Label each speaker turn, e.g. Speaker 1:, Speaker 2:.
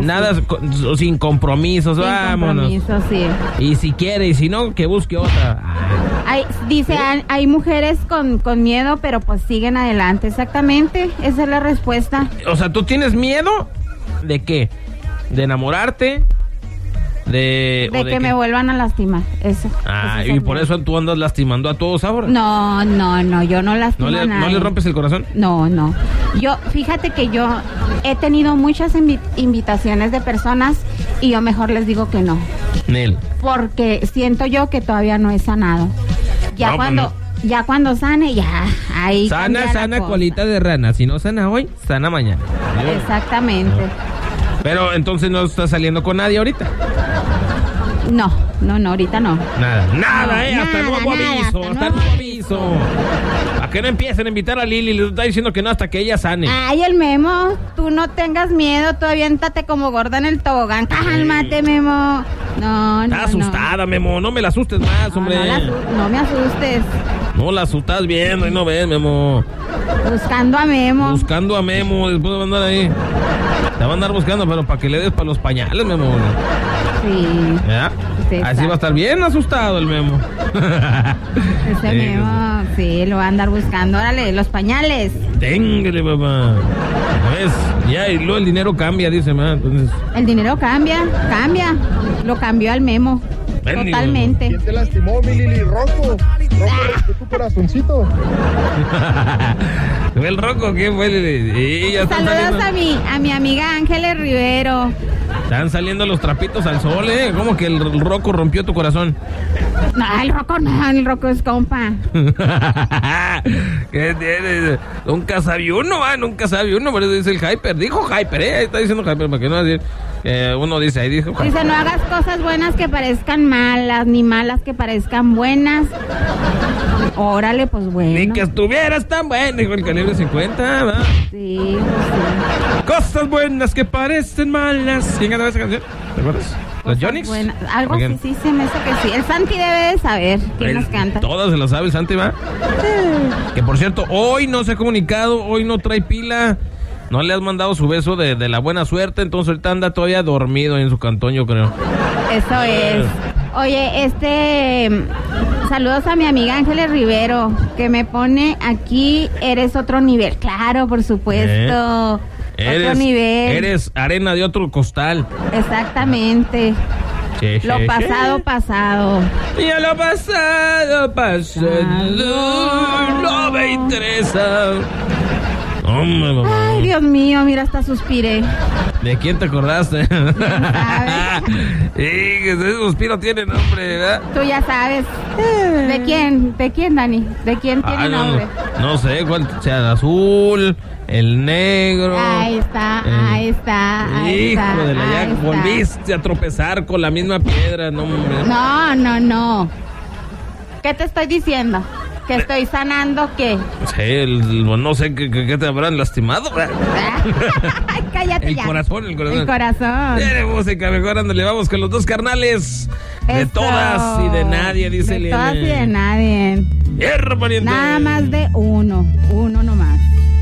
Speaker 1: Nada, sin compromisos,
Speaker 2: sin
Speaker 1: vámonos.
Speaker 2: Compromisos, sí.
Speaker 1: Y si quiere, y si no, que busque otra.
Speaker 2: Dice, hay mujeres con miedo, pero pues siguen adelante. Exactamente, esa es la respuesta.
Speaker 1: O sea, ¿tú tienes miedo de qué? ¿De enamorarte? ¿De
Speaker 2: que
Speaker 1: qué?
Speaker 2: me vuelvan a lastimar, eso.
Speaker 1: Y por eso tú andas lastimando a todos ahora.
Speaker 2: No, yo no lastimo a nadie.
Speaker 1: ¿No le rompes el corazón?
Speaker 2: No. Fíjate que yo he tenido muchas invitaciones de personas y yo mejor les digo que no.
Speaker 1: Nel.
Speaker 2: Porque siento yo que todavía no he sanado. Ya cuando sane, ya ahí
Speaker 1: sana colita de rana. Si no sana hoy, sana mañana.
Speaker 2: Exactamente.
Speaker 1: Pero entonces no estás saliendo con nadie ahorita.
Speaker 2: No, ahorita no.
Speaker 1: Nada, hasta nuevo aviso. ¿A qué no empiecen a invitar a Lili? Les está diciendo que no hasta que ella sane.
Speaker 2: Ay, el Memo, tú no tengas miedo, tú aviéntate como gorda en el tobogán. Cálmate, Memo. No.
Speaker 1: Está asustada, Memo, no me la asustes más, hombre.
Speaker 2: No me asustes.
Speaker 1: No la asustas viendo y no ves, Memo.
Speaker 2: Buscando a Memo,
Speaker 1: después de andar ahí. Te va a andar buscando, pero para que le des para los pañales, Memo.
Speaker 2: Sí.
Speaker 1: ¿Ya? Sí, así va a estar bien asustado el Memo.
Speaker 2: Ese Memo, sí, lo va a andar buscando. Órale, los pañales.
Speaker 1: Téngale, papá. ¿Ves? Ya, y luego el dinero cambia, dice, entonces.
Speaker 2: El dinero cambia. Lo cambió al Memo.
Speaker 1: Bendigo.
Speaker 2: Totalmente.
Speaker 3: ¿Quién te lastimó, mi Lili? Rocco, de tu corazoncito.
Speaker 1: ¿Fue el Rocco? ¿Quién fue?
Speaker 2: Saludos a mi amiga Ángeles Rivero.
Speaker 1: Están saliendo los trapitos al sol, ¿eh? ¿Cómo que el Rocco rompió tu corazón?
Speaker 2: No, el Rocco es compa.
Speaker 1: ¿Qué tienes? Nunca sabe uno, por eso dice el Hyper. Dijo Hyper, está diciendo Hyper, para que no decir. Uno dice, ahí dijo Hyper.
Speaker 2: Dice, no hagas cosas buenas que parezcan malas, ni malas que parezcan buenas. Órale, pues bueno.
Speaker 1: Ni que estuvieras tan bueno, dijo el Calibre 50, ¿verdad?
Speaker 2: Sí.
Speaker 1: Cosas buenas que parecen malas. ¿Quién cantaba esa canción? ¿Te acuerdas? ¿Los Jonix?
Speaker 2: Algo sí, se me hace que sí. El Santi debe de saber quién nos canta.
Speaker 1: Todas se lo sabe el Santi, ¿va? Que por cierto, hoy no se ha comunicado, hoy no trae pila. No le has mandado su beso de la buena suerte, entonces ahorita anda todavía dormido en su cantón, yo creo.
Speaker 2: Eso es. Oye, saludos a mi amiga Ángeles Rivero, que me pone aquí, eres otro nivel. Claro, por supuesto. Otro nivel.
Speaker 1: Eres arena de otro costal.
Speaker 2: Exactamente. Lo pasado.
Speaker 1: Y a lo pasado, no me interesa. Hombre, mamá.
Speaker 2: Ay, Dios mío, mira, hasta suspiré.
Speaker 1: ¿De quién te acordaste? Sí, que ese suspiro tiene nombre, ¿verdad?
Speaker 2: Tú ya sabes. ¿De quién, Dani? ¿De quién tiene nombre?
Speaker 1: No sé cuál sea, el azul, el negro.
Speaker 2: Ahí está.
Speaker 1: Hijo de la ya volviste a tropezar con la misma piedra, no, hombre.
Speaker 2: No. ¿Qué te estoy diciendo? ¿Que estoy sanando qué?
Speaker 1: Sí, no sé qué te habrán lastimado.
Speaker 2: Cállate
Speaker 1: el
Speaker 2: ya.
Speaker 1: Corazón.
Speaker 2: El corazón.
Speaker 1: Tiene música, mejor ándale, vamos con los dos carnales. De
Speaker 2: Eso.
Speaker 1: Todas y de nadie, dice
Speaker 2: De
Speaker 1: Elena.
Speaker 2: todas y de nadie.
Speaker 1: Hierro, pariente.
Speaker 2: Nada más de uno.